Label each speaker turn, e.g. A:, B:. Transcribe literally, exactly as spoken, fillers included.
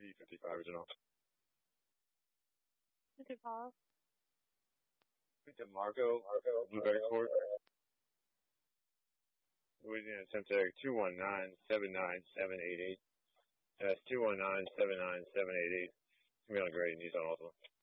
A: B fifty-five original.
B: Okay, Paul.
A: To Marco, Marco, Blueberry Court. Louisiana Centeg two one nine seven nine seven eight eight. That's two one nine seven nine seven eight eight. It's going to be on a grade and he's on also.